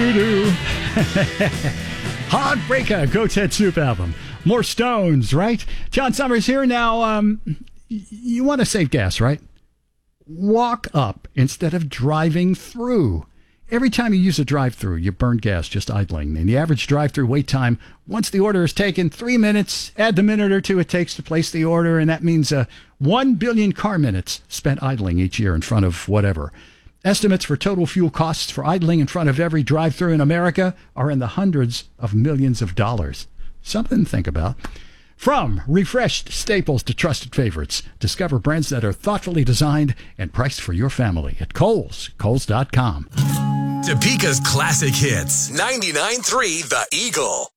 Do-do-do. Heartbreaker, Goat's Soup album. More Stones, right? John Summers here. Now, you want to save gas, right? Walk up instead of driving through. Every time you use a drive-through, you burn gas just idling. And the average drive-through wait time, once the order is taken, 3 minutes. Add the minute or two it takes to place the order, and that means 1 billion car minutes spent idling each year in front of whatever. Estimates for total fuel costs for idling in front of every drive-through in America are in the hundreds of millions of dollars. Something to think about. From refreshed staples to trusted favorites, discover brands that are thoughtfully designed and priced for your family at Kohl's. Kohls.com. Topeka's classic hits. 99.3 The Eagle.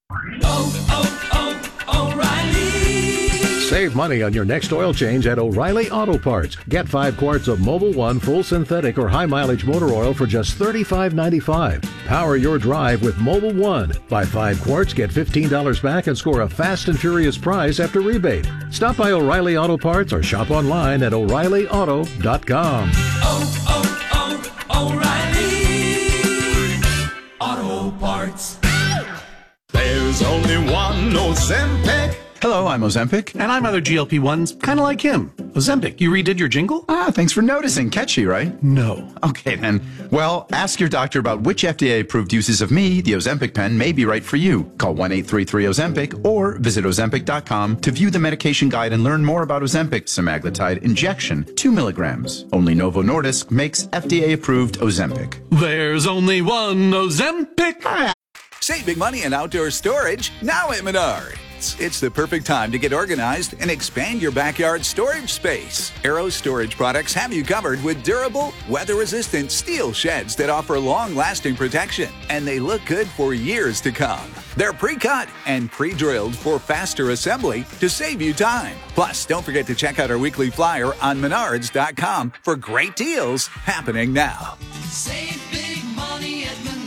O'Reilly. Save money on your next oil change at O'Reilly Auto Parts. Get 5 quarts of Mobil 1 full synthetic or high mileage motor oil for just $35.95. Power your drive with Mobil 1. Buy 5 quarts, get $15 back, and score a fast and furious prize after rebate. Stop by O'Reilly Auto Parts or shop online at O'ReillyAuto.com. O'Reilly Auto Parts. There's only one Ozempic. Hello, I'm Ozempic, and I'm other GLP-1s, kind of like him. Ozempic, you redid your jingle? Thanks for noticing. Catchy, right? No. Okay, then. Well, ask your doctor about which FDA-approved uses of me, the Ozempic pen, may be right for you. Call 1-833-OZEMPIC or visit Ozempic.com to view the medication guide and learn more about Ozempic semaglutide injection, 2 milligrams. Only Novo Nordisk makes FDA-approved Ozempic. There's only one Ozempic. Save big money in outdoor storage now at Menards. It's the perfect time to get organized and expand your backyard storage space. Arrow Storage products have you covered with durable, weather-resistant steel sheds that offer long-lasting protection, and they look good for years to come. They're pre-cut and pre-drilled for faster assembly to save you time. Plus, don't forget to check out our weekly flyer on Menards.com for great deals happening now. Save big money at Menards.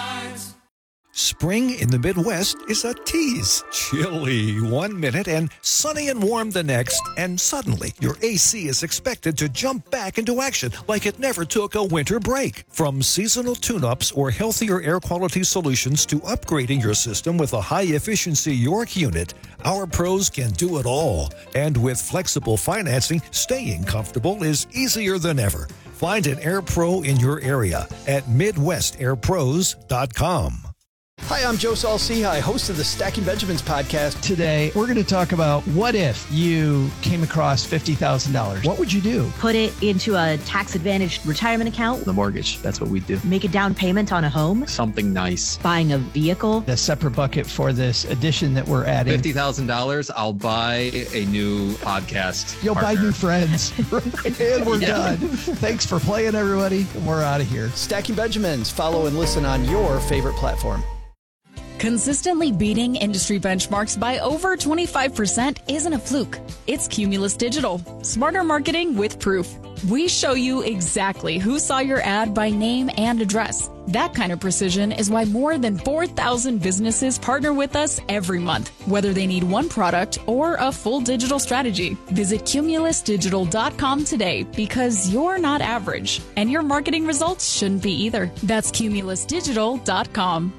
Spring in the Midwest is a tease. Chilly 1 minute and sunny and warm the next, and suddenly your AC is expected to jump back into action like it never took a winter break. From seasonal tune-ups or healthier air quality solutions to upgrading your system with a high-efficiency York unit, our pros can do it all. And with flexible financing, staying comfortable is easier than ever. Find an Air Pro in your area at MidwestAirPros.com. Hi, I'm Joe Saul-Sehy, host of the Stacking Benjamins podcast. Today, we're going to talk about what if you came across $50,000. What would you do? Put it into a tax-advantaged retirement account. The mortgage, that's what we do. Make a down payment on a home. Something nice. Buying a vehicle. A separate bucket for this addition that we're adding. $50,000, I'll buy a new podcast. You'll partner. buy new friends. And we're done. Thanks for playing, everybody. We're out of here. Stacking Benjamins. Follow and listen on your favorite platform. Consistently beating industry benchmarks by over 25% isn't a fluke. It's Cumulus Digital. Smarter marketing with proof. We show you exactly who saw your ad by name and address. That kind of precision is why more than 4,000 businesses partner with us every month, whether they need one product or a full digital strategy. Visit cumulusdigital.com today because you're not average, and your marketing results shouldn't be either. That's cumulusdigital.com.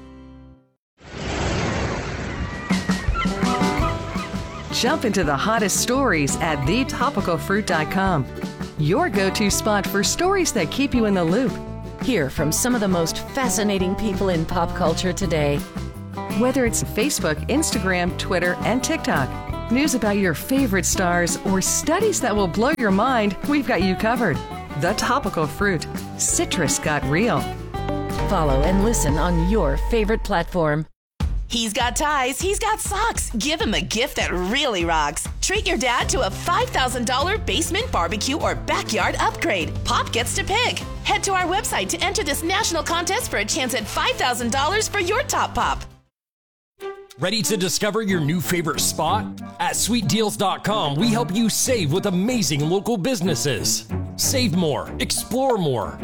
Jump into the hottest stories at thetopicalfruit.com. Your go-to spot for stories that keep you in the loop. Hear from some of the most fascinating people in pop culture today. Whether it's Facebook, Instagram, Twitter, and TikTok, news about your favorite stars, or studies that will blow your mind, we've got you covered. The Topical Fruit. Citrus got real. Follow and listen on your favorite platform. He's got ties, he's got socks. Give him a gift that really rocks. Treat your dad to a $5,000 basement barbecue or backyard upgrade. Pop gets to pick. Head to our website to enter this national contest for a chance at $5,000 for your top pop. Ready to discover your new favorite spot? At sweetdeals.com, we help you save with amazing local businesses. Save more, explore more,